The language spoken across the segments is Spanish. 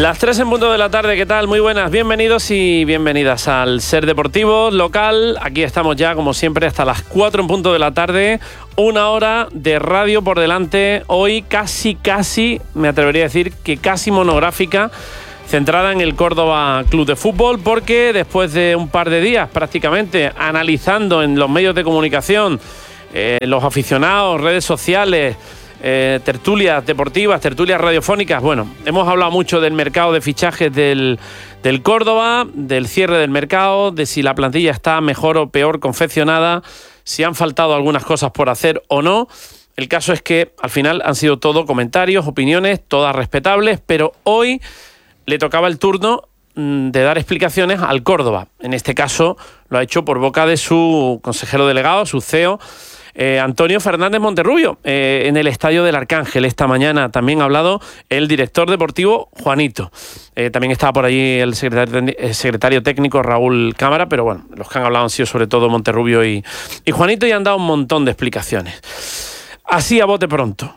Las 3 en punto de la tarde, ¿qué tal? Muy buenas, bienvenidos y bienvenidas al Ser Deportivo Local. Aquí estamos ya, como siempre, hasta las 4 en punto de la tarde. Una hora de radio por delante. Hoy casi, me atrevería a decir que casi monográfica, centrada en el Córdoba Club de Fútbol, porque después de un par de días prácticamente analizando en los medios de comunicación, los aficionados, redes sociales, tertulias deportivas, tertulias radiofónicas. Bueno, hemos hablado mucho del mercado de fichajes del Córdoba, del cierre del mercado, de si la plantilla está mejor o peor confeccionada, si han faltado algunas cosas por hacer o no. El caso es que al final han sido todo comentarios, opiniones, todas respetables, pero hoy le tocaba el turno de dar explicaciones al Córdoba. En este caso lo ha hecho por boca de su consejero delegado, su CEO, Antonio Fernández Monterrubio, en el Estadio del Arcángel. Esta mañana también ha hablado el director deportivo Juanito. También estaba por allí el secretario técnico Raúl Cámara, pero bueno, los que han hablado han sido sobre todo Monterrubio y Juanito, y han dado un montón de explicaciones. Así a bote pronto.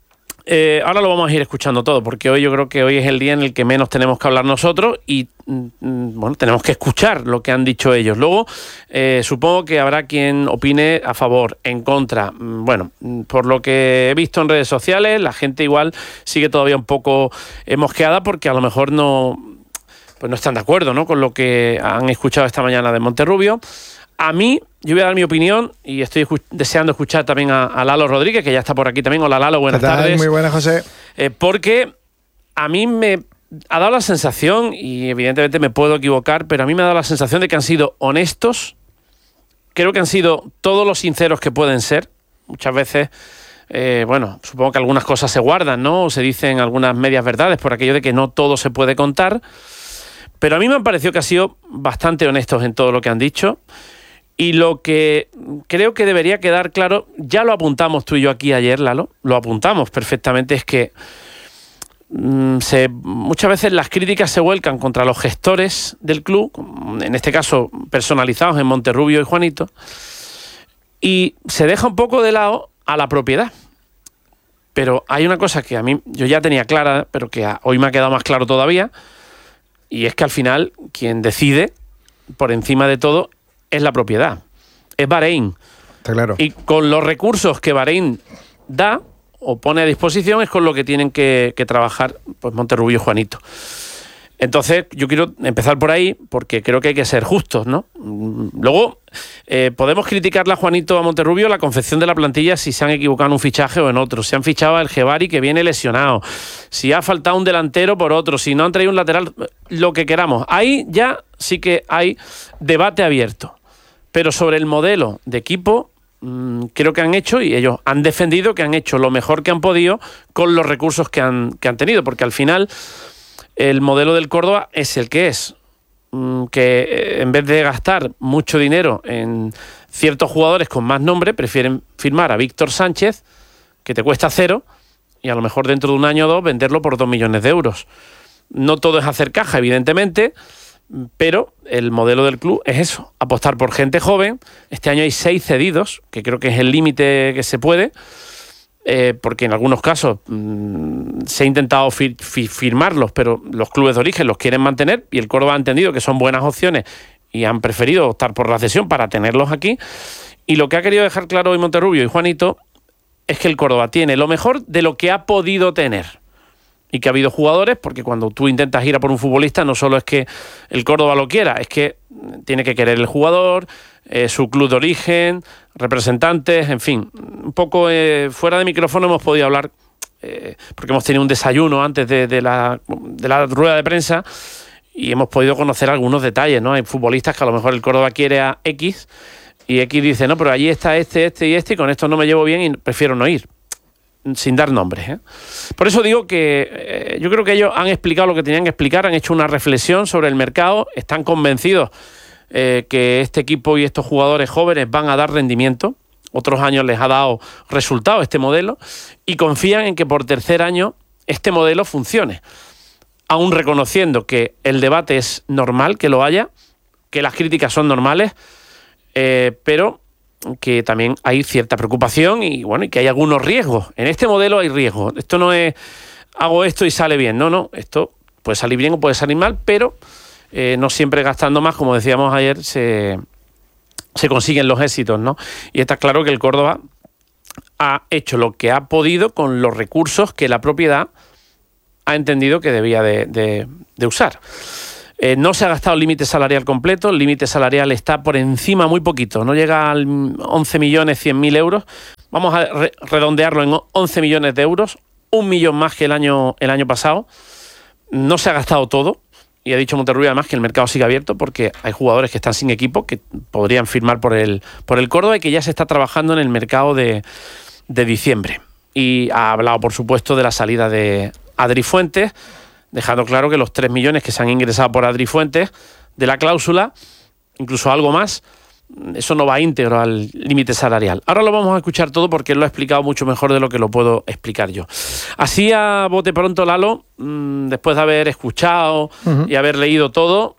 Ahora lo vamos a ir escuchando todo, porque hoy yo creo que hoy es el día en el que menos tenemos que hablar nosotros y bueno, tenemos que escuchar lo que han dicho ellos. Luego supongo que habrá quien opine a favor, en contra. Bueno, por lo que he visto en redes sociales, la gente igual sigue todavía un poco mosqueada, porque a lo mejor no están de acuerdo, ¿no?, con lo que han escuchado esta mañana de Monterrubio. A mí, yo voy a dar mi opinión y estoy deseando escuchar también a Lalo Rodríguez, que ya está por aquí también. Hola, Lalo, buenas tardes. Muy buenas, José. Porque a mí me ha dado la sensación, y evidentemente me puedo equivocar, pero a mí me ha dado la sensación de que han sido honestos. Creo que han sido todos los sinceros que pueden ser. Muchas veces, supongo que algunas cosas se guardan, ¿no? O se dicen algunas medias verdades por aquello de que no todo se puede contar. Pero a mí me han parecido que han sido bastante honestos en todo lo que han dicho. Y lo que creo que debería quedar claro, ya lo apuntamos tú y yo aquí ayer, Lalo, lo apuntamos perfectamente, es que muchas veces las críticas se vuelcan contra los gestores del club, en este caso personalizados en Monterrubio y Juanito, y se deja un poco de lado a la propiedad. Pero hay una cosa que a mí yo ya tenía clara, pero que hoy me ha quedado más claro todavía, y es que al final quien decide por encima de todo es la propiedad, es Bahrein. Está claro. Y con los recursos que Bahrein da o pone a disposición es con lo que tienen que trabajar pues Monterrubio y Juanito. Entonces yo quiero empezar por ahí, porque creo que hay que ser justos, ¿no? Luego podemos criticarle a Juanito, a Monterrubio, la confección de la plantilla, si se han equivocado en un fichaje o en otro, si han fichado al Gebari, que viene lesionado, si ha faltado un delantero por otro, si no han traído un lateral, lo que queramos. Ahí ya sí que hay debate abierto. Pero sobre el modelo de equipo, creo que han hecho, y ellos han defendido que han hecho lo mejor que han podido con los recursos que han tenido, porque al final el modelo del Córdoba es el que es, que en vez de gastar mucho dinero en ciertos jugadores con más nombre, prefieren firmar a Víctor Sánchez, que te cuesta 0, y a lo mejor dentro de un año o dos venderlo por 2 millones de euros. No todo es hacer caja, evidentemente, pero el modelo del club es eso, apostar por gente joven. Este año hay 6 cedidos, que creo que es el límite que se puede, porque en algunos casos se ha intentado firmarlos, pero los clubes de origen los quieren mantener, y el Córdoba ha entendido que son buenas opciones y han preferido optar por la cesión para tenerlos aquí. Y lo que ha querido dejar claro hoy Monterrubio y Juanito es que el Córdoba tiene lo mejor de lo que ha podido tener. Y que ha habido jugadores, porque cuando tú intentas ir a por un futbolista, no solo es que el Córdoba lo quiera, es que tiene que querer el jugador, su club de origen, representantes, en fin. Un poco fuera de micrófono hemos podido hablar, porque hemos tenido un desayuno antes de la rueda de prensa, y hemos podido conocer algunos detalles, ¿no? Hay futbolistas que a lo mejor el Córdoba quiere a X, y X dice, no, pero allí está este y con esto no me llevo bien y prefiero no ir. Sin dar nombres, ¿eh? Por eso digo que yo creo que ellos han explicado lo que tenían que explicar, han hecho una reflexión sobre el mercado, están convencidos que este equipo y estos jugadores jóvenes van a dar rendimiento. Otros años les ha dado resultado este modelo, y confían en que por tercer año este modelo funcione, aún reconociendo que el debate es normal que lo haya, que las críticas son normales, pero que también hay cierta preocupación y bueno, y que hay algunos riesgos. En este modelo hay riesgos. Esto no es hago esto y sale bien. No, esto puede salir bien o puede salir mal, pero no siempre gastando más, como decíamos ayer, se consiguen los éxitos, ¿no? Y está claro que el Córdoba ha hecho lo que ha podido con los recursos que la propiedad ha entendido que debía de usar. No se ha gastado el límite salarial completo, el límite salarial está por encima muy poquito, no llega al 11.100.000 euros, vamos a redondearlo en 11 millones de euros, 1 millón más que el año pasado. No se ha gastado todo, y ha dicho Monterrubio además que el mercado sigue abierto porque hay jugadores que están sin equipo que podrían firmar por el Córdoba y que ya se está trabajando en el mercado de diciembre. Y ha hablado, por supuesto, de la salida de Adri Fuentes, dejando claro que los 3 millones que se han ingresado por Adri Fuentes de la cláusula, incluso algo más, eso no va íntegro al límite salarial. Ahora lo vamos a escuchar todo porque él lo ha explicado mucho mejor de lo que lo puedo explicar yo. Así a bote pronto, Lalo, después de haber escuchado y haber leído todo,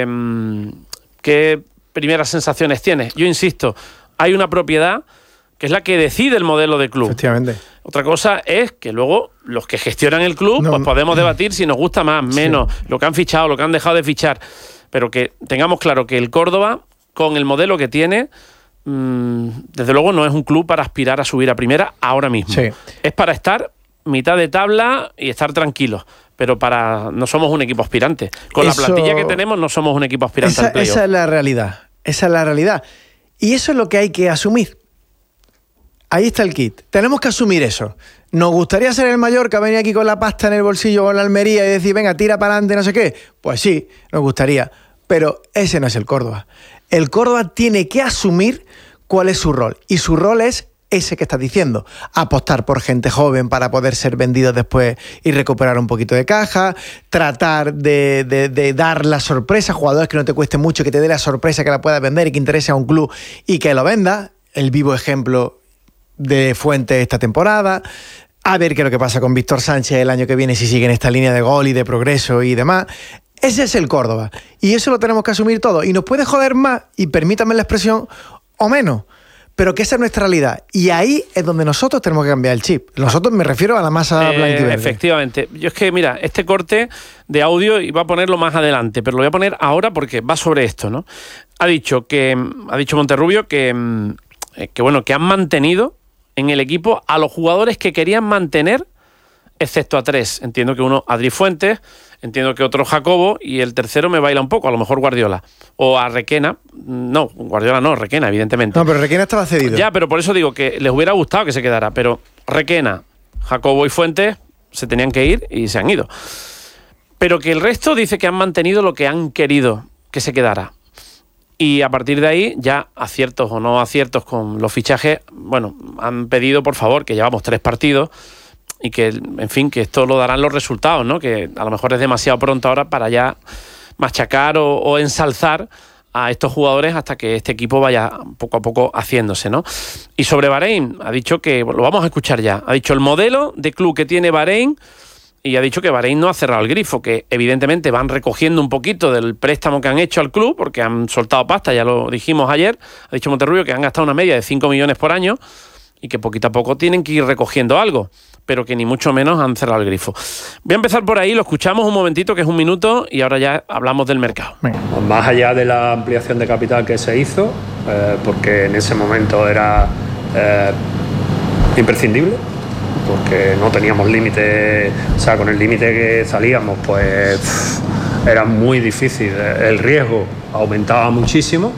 ¿qué primeras sensaciones tienes? Yo insisto, hay una propiedad que es la que decide el modelo de club. Efectivamente. Otra cosa es que luego los que gestionan el club, pues podemos debatir si nos gusta más, menos, lo que han fichado, lo que han dejado de fichar, pero que tengamos claro que el Córdoba, con el modelo que tiene, desde luego no es un club para aspirar a subir a primera ahora mismo. Sí. Es para estar mitad de tabla y estar tranquilos, pero no somos un equipo aspirante. Con la plantilla que tenemos no somos un equipo aspirante al playoff. Esa es la realidad, y eso es lo que hay que asumir. Ahí está el kit. Tenemos que asumir eso. ¿Nos gustaría ser el Mallorca, venir aquí con la pasta en el bolsillo con la Almería y decir, venga, tira para adelante, no sé qué? Pues sí, nos gustaría. Pero ese no es el Córdoba. El Córdoba tiene que asumir cuál es su rol. Y su rol es ese que estás diciendo. Apostar por gente joven para poder ser vendidos después y recuperar un poquito de caja. Tratar de dar la sorpresa. Jugadores que no te cueste mucho, que te dé la sorpresa, que la puedas vender y que interese a un club y que lo venda. El vivo ejemplo de Fuentes esta temporada, a ver qué es lo que pasa con Víctor Sánchez el año que viene si sigue en esta línea de gol y de progreso y demás. Ese es el Córdoba y eso lo tenemos que asumir todo y nos puede joder más, y permítanme la expresión, o menos, pero que esa es nuestra realidad y ahí es donde nosotros tenemos que cambiar el chip. Nosotros me refiero a la masa blanca y verde. Efectivamente. Yo es que, mira, este corte de audio iba a ponerlo más adelante, pero lo voy a poner ahora porque va sobre esto, ¿no? Ha dicho Monterrubio que bueno, que han mantenido en el equipo a los jugadores que querían mantener, excepto a 3. Entiendo que uno, Adri Fuentes, entiendo que otro, Jacobo, y el tercero me baila un poco, a lo mejor Guardiola. O a Requena. No, Guardiola no, Requena, evidentemente. No, pero Requena estaba cedido. Ya, pero por eso digo que les hubiera gustado que se quedara, pero Requena, Jacobo y Fuentes se tenían que ir y se han ido. Pero que el resto dice que han mantenido lo que han querido que se quedara. Y a partir de ahí, ya aciertos o no aciertos con los fichajes, bueno, han pedido, por favor, que llevamos 3 partidos y que, en fin, que esto lo darán los resultados, ¿no? Que a lo mejor es demasiado pronto ahora para ya machacar o ensalzar a estos jugadores hasta que este equipo vaya poco a poco haciéndose, ¿no? Y sobre Bahrein, ha dicho que, lo vamos a escuchar ya, ha dicho el modelo de club que tiene Bahrein. Y ha dicho que Bahrein no ha cerrado el grifo, que evidentemente van recogiendo un poquito del préstamo que han hecho al club, porque han soltado pasta, ya lo dijimos ayer. Ha dicho Monterrubio que han gastado una media de 5 millones por año y que poquito a poco tienen que ir recogiendo algo, pero que ni mucho menos han cerrado el grifo. Voy a empezar por ahí, lo escuchamos un momentito, que es 1 minuto, y ahora ya hablamos del mercado. Más allá de la ampliación de capital que se hizo, porque en ese momento era imprescindible, porque no teníamos límite, o sea, con el límite que salíamos, pues era muy difícil, el riesgo aumentaba muchísimo.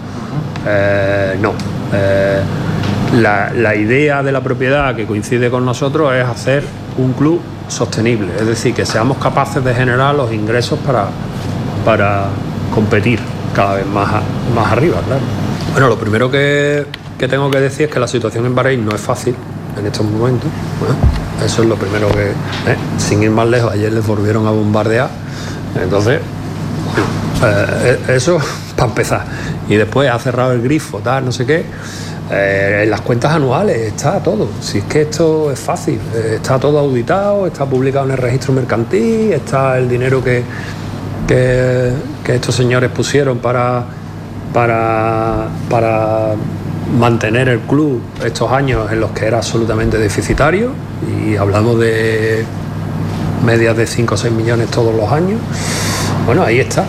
La idea de la propiedad que coincide con nosotros es hacer un club sostenible, es decir, que seamos capaces de generar los ingresos para competir cada vez más arriba, claro. Bueno, lo primero que tengo que decir es que la situación en Bahrein no es fácil en estos momentos. Eso es lo primero que, sin ir más lejos, ayer les volvieron a bombardear. Entonces, eso para empezar. Y después ha cerrado el grifo, tal, no sé qué. En las cuentas anuales está todo. Si es que esto es fácil, está todo auditado, está publicado en el registro mercantil, está el dinero que estos señores pusieron para mantener el club estos años en los que era absolutamente deficitario, y hablamos de medias de 5 o 6 millones todos los años. Bueno, ahí está.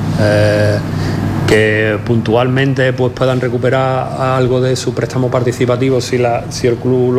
Que puntualmente pues puedan recuperar algo de su préstamo participativo si el club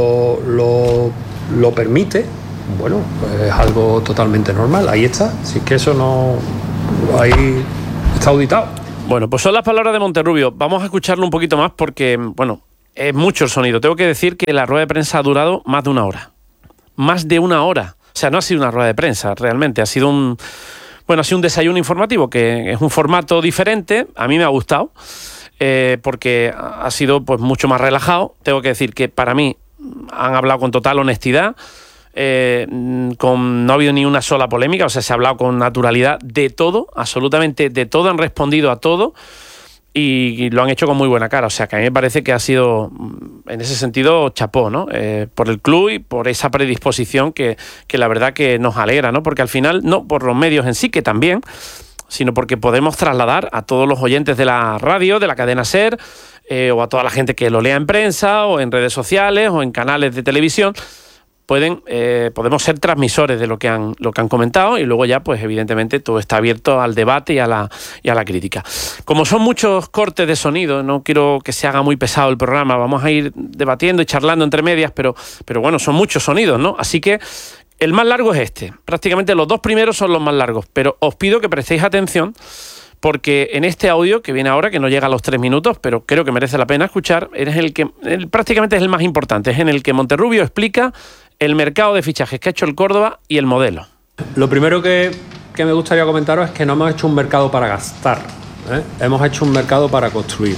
lo permite, bueno, pues es algo totalmente normal. Ahí está. Si es que eso no... Ahí está auditado. Bueno, pues son las palabras de Monterrubio. Vamos a escucharlo un poquito más porque, bueno, es mucho el sonido. Tengo que decir que la rueda de prensa ha durado más de una hora. Más de una hora. O sea, no ha sido una rueda de prensa, realmente. Ha sido un desayuno informativo, que es un formato diferente. A mí me ha gustado, porque ha sido pues mucho más relajado. Tengo que decir que para mí han hablado con total honestidad. No ha habido ni una sola polémica, o sea, se ha hablado con naturalidad de todo, absolutamente de todo, han respondido a todo y lo han hecho con muy buena cara. O sea, que a mí me parece que ha sido, en ese sentido, chapó, ¿no? Por el club y por esa predisposición que la verdad que nos alegra, ¿no? Porque al final, no por los medios en sí, que también, sino porque podemos trasladar a todos los oyentes de la radio, de la cadena SER, o a toda la gente que lo lea en prensa o en redes sociales o en canales de televisión. Podemos ser transmisores de lo que han comentado y luego ya, pues evidentemente, todo está abierto al debate y a la crítica. Como son muchos cortes de sonido, no quiero que se haga muy pesado el programa, vamos a ir debatiendo y charlando entre medias, pero bueno, son muchos sonidos, ¿no? Así que el más largo es este. Prácticamente los dos primeros son los más largos, pero os pido que prestéis atención porque en este audio que viene ahora, que no llega a los 3 minutos, pero creo que merece la pena escuchar, prácticamente es el más importante, es en el que Monterrubio explica el mercado de fichajes que ha hecho el Córdoba y el modelo. Lo primero que me gustaría comentaros es que no hemos hecho un mercado para gastar, hemos hecho un mercado para construir.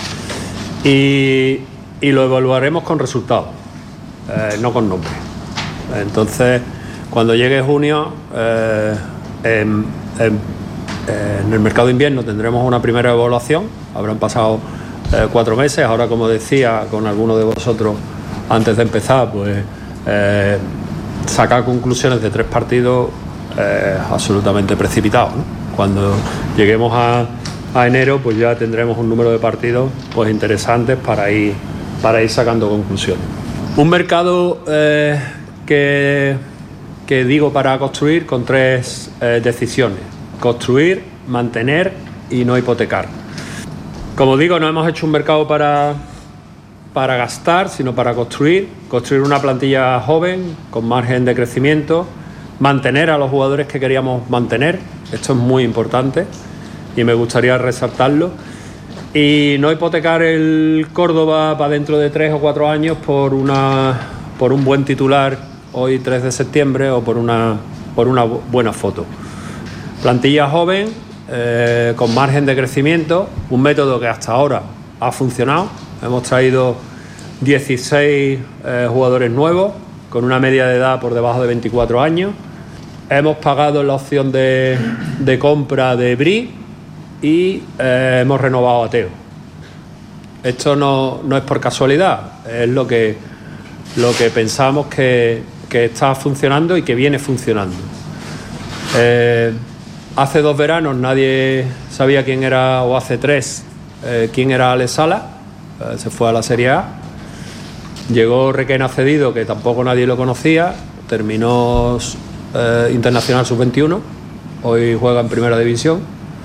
Y lo evaluaremos con resultados, no con nombres. Entonces, cuando llegue junio, en el mercado de invierno tendremos una primera evaluación. Habrán pasado 4 meses. Ahora, como decía con alguno de vosotros antes de empezar, pues sacar conclusiones de 3 partidos absolutamente precipitado, ¿no? Cuando lleguemos a enero, pues ya tendremos un número de partidos pues interesantes para ir sacando conclusiones. Un mercado que digo para construir con 3 decisiones: construir, mantener y no hipotecar. Como digo, no hemos hecho un mercado para gastar, sino para construir una plantilla joven, con margen de crecimiento, mantener a los jugadores que queríamos mantener, esto es muy importante y me gustaría resaltarlo, y no hipotecar el Córdoba para dentro de 3 o 4 años por un buen titular hoy 3 de septiembre o por una buena foto. Plantilla joven, con margen de crecimiento, un método que hasta ahora ha funcionado. Hemos traído 16 jugadores nuevos con una media de edad por debajo de 24 años. Hemos pagado la opción de compra de Bri y hemos renovado a Teo. Esto no es por casualidad, es lo que pensamos que está funcionando y que viene funcionando. Hace 2 veranos nadie sabía quién era, o hace 3, quién era Alex Sala. Se fue a la Serie A, llegó Requena cedido, que tampoco nadie lo conocía, terminó internacional sub-21, hoy juega en primera división,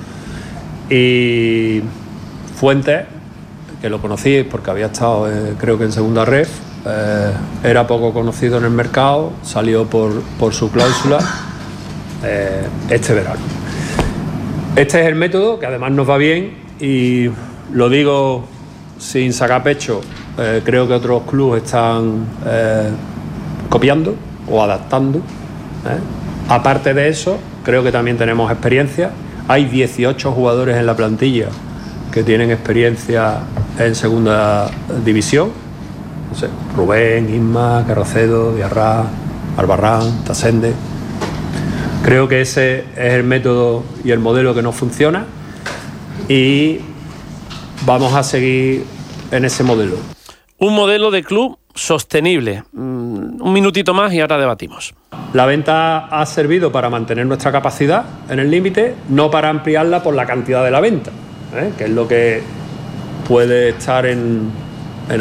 y Fuentes, que lo conocíais porque había estado creo que en segunda ref, era poco conocido en el mercado, salió por su cláusula este verano. Este es el método, que además nos va bien, y lo digo sin sacar pecho, creo que otros clubes están copiando o adaptando. Aparte de eso, creo que también tenemos experiencia. Hay 18 jugadores en la plantilla que tienen experiencia en segunda división. No sé, Rubén, Isma, Carracedo, Diarra, Albarrán, Tasende. Creo que ese es el método y el modelo que nos funciona y vamos a seguir en ese modelo. Un modelo de club sostenible. Un minutito más y ahora debatimos. La venta ha servido para mantener nuestra capacidad en el límite, no para ampliarla por la cantidad de la venta, que es lo que puede estar en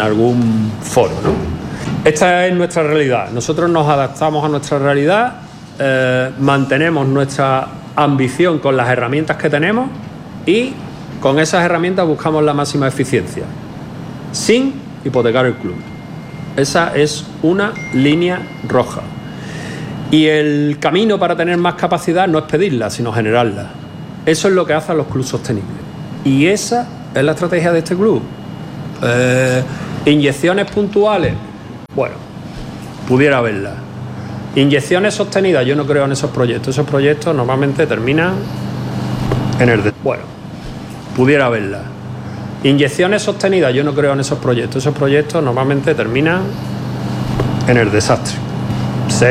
algún foro, ¿no? Esta es nuestra realidad. Nosotros nos adaptamos a nuestra realidad, mantenemos nuestra ambición con las herramientas que tenemos y con esas herramientas buscamos la máxima eficiencia, sin hipotecar el club. Esa es una línea roja. Y el camino para tener más capacidad no es pedirla, sino generarla. Eso es lo que hacen los clubes sostenibles. Y esa es la estrategia de este club. Inyecciones puntuales, bueno, pudiera haberlas. Inyecciones sostenidas, yo no creo en esos proyectos. Esos proyectos normalmente terminan en el... Bueno, pudiera haberlas. Inyecciones sostenidas, yo no creo en esos proyectos. Esos proyectos normalmente terminan en el desastre.